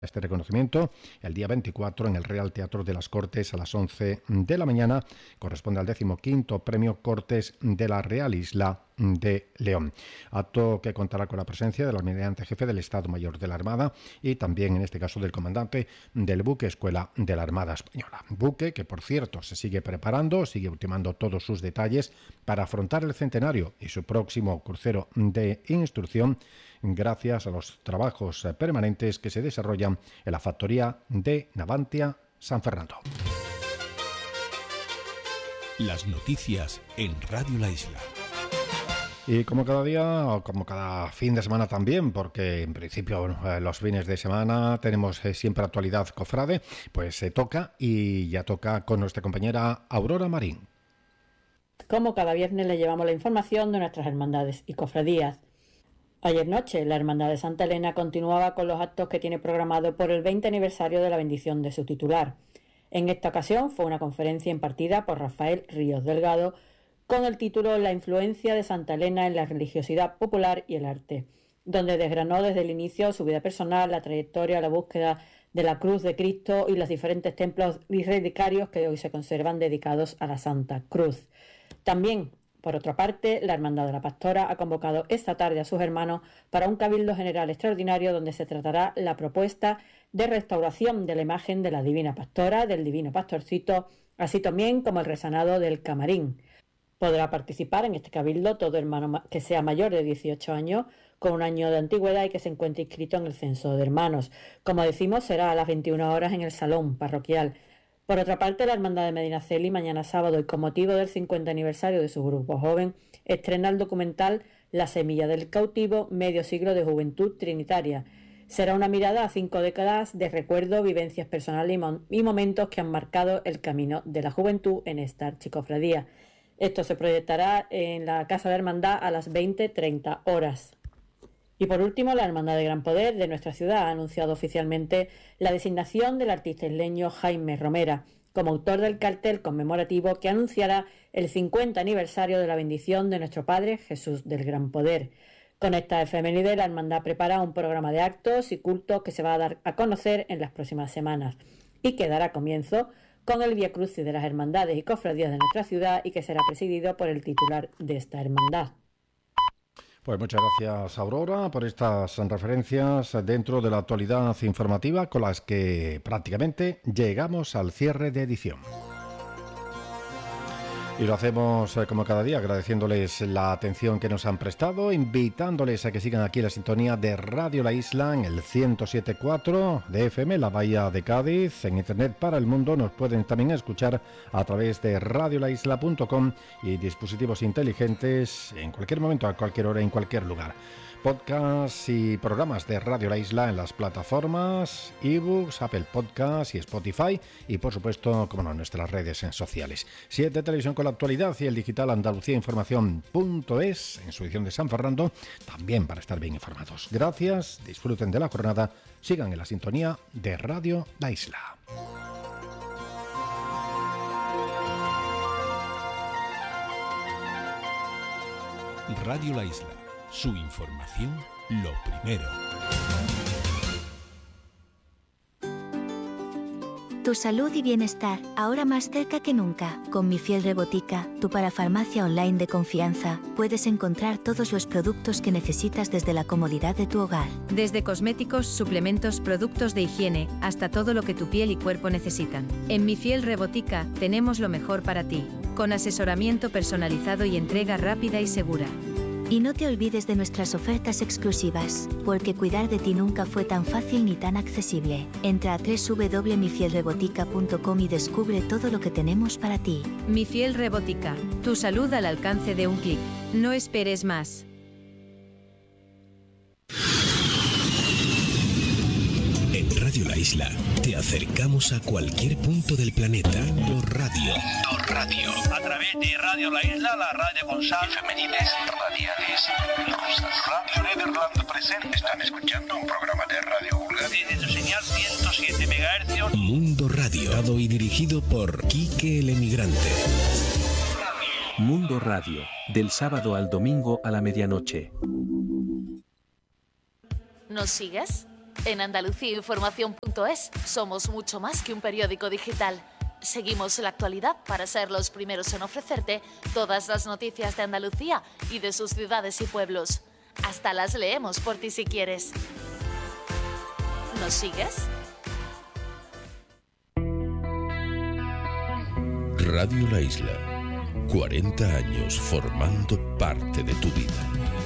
Este reconocimiento el día 24 en el Real Teatro de las Cortes a las 11 de la mañana. Corresponde al 15º Premio Cortes de la Real Isla de León. Acto que contará con la presencia del almirante jefe del Estado Mayor de la Armada y también, en este caso, del comandante del buque Escuela de la Armada Española. Buque que, por cierto, se sigue preparando, sigue ultimando todos sus detalles para afrontar el centenario y su próximo crucero de instrucción, gracias a los trabajos permanentes que se desarrollan en la factoría de Navantia San Fernando. Las noticias en Radio La Isla. Y como cada día, o como cada fin de semana también, porque en principio los fines de semana tenemos siempre actualidad cofrade, pues se toca y ya toca con nuestra compañera Aurora Marín. Como cada viernes le llevamos la información de nuestras hermandades y cofradías. Ayer noche, la Hermandad de Santa Elena continuaba con los actos que tiene programado por el 20 aniversario de la bendición de su titular. En esta ocasión fue una conferencia impartida por Rafael Ríos Delgado con el título La influencia de Santa Elena en la religiosidad popular y el arte, donde desgranó desde el inicio su vida personal, la trayectoria, la búsqueda de la cruz de Cristo y los diferentes templos y relicarios que hoy se conservan dedicados a la Santa Cruz. También, por otra parte, la Hermandad de la Pastora ha convocado esta tarde a sus hermanos para un cabildo general extraordinario donde se tratará la propuesta de restauración de la imagen de la Divina Pastora, del Divino Pastorcito, así también como el resanado del camarín. Podrá participar en este cabildo todo hermano que sea mayor de 18 años, con un año de antigüedad y que se encuentre inscrito en el censo de hermanos. Como decimos, será a las 21 horas en el salón parroquial. Por otra parte, la Hermandad de Medinaceli mañana sábado y con motivo del 50 aniversario de su grupo joven estrena el documental La semilla del cautivo, medio siglo de juventud trinitaria. Será una mirada a 5 décadas de recuerdo, vivencias personales y momentos que han marcado el camino de la juventud en esta archicofradía. Esto se proyectará en la Casa de Hermandad a las 20:30 horas. Y por último, la Hermandad de Gran Poder de nuestra ciudad ha anunciado oficialmente la designación del artista isleño Jaime Romera como autor del cartel conmemorativo que anunciará el 50 aniversario de la bendición de nuestro Padre Jesús del Gran Poder. Con esta efeméride, la Hermandad prepara un programa de actos y cultos que se va a dar a conocer en las próximas semanas y que dará comienzo con el Vía Crucis de las Hermandades y Cofradías de nuestra ciudad y que será presidido por el titular de esta hermandad. Pues muchas gracias, Aurora, por estas referencias dentro de la actualidad informativa con las que prácticamente llegamos al cierre de edición. Y lo hacemos como cada día, agradeciéndoles la atención que nos han prestado, invitándoles a que sigan aquí la sintonía de Radio La Isla en el 107.4 de FM, la Bahía de Cádiz. En Internet para el mundo nos pueden también escuchar a través de radiolaisla.com y dispositivos inteligentes en cualquier momento, a cualquier hora, en cualquier lugar. Podcasts y programas de Radio La Isla en las plataformas ebooks, Apple Podcasts y Spotify y, por supuesto, como no, en nuestras redes sociales. 7 Televisión con la actualidad y el digital andaluciainformación.es en su edición de San Fernando, también para estar bien informados. Gracias, disfruten de la jornada, sigan en la sintonía de Radio La Isla. Radio La Isla. Su información, lo primero. Tu salud y bienestar, ahora más cerca que nunca. Con Mi Fiel Rebotica, tu parafarmacia online de confianza, puedes encontrar todos los productos que necesitas desde la comodidad de tu hogar. Desde cosméticos, suplementos, productos de higiene, hasta todo lo que tu piel y cuerpo necesitan. En Mi Fiel Rebotica, tenemos lo mejor para ti, con asesoramiento personalizado y entrega rápida y segura. Y no te olvides de nuestras ofertas exclusivas, porque cuidar de ti nunca fue tan fácil ni tan accesible. Entra a www.mifielrebotica.com y descubre todo lo que tenemos para ti. Mi Fiel Rebotica, tu salud al alcance de un clic. No esperes más. En Radio La Isla te acercamos a cualquier punto del planeta. Mundo Radio. A través de Radio La Isla, la radio con sal, femeniles, radiales, rusas. Radio Nederland presente. Están escuchando un programa de radio vulgar. Desde su señal 107 MHz. Mundo Radio. Dado y dirigido por Quique el Emigrante. Mundo Radio. Del sábado al domingo a la medianoche. ¿Nos sigues? En andaluciainformación.es somos mucho más que un periódico digital. Seguimos la actualidad para ser los primeros en ofrecerte todas las noticias de Andalucía y de sus ciudades y pueblos. Hasta las leemos por ti si quieres. ¿Nos sigues? Radio La Isla. 40 años formando parte de tu vida.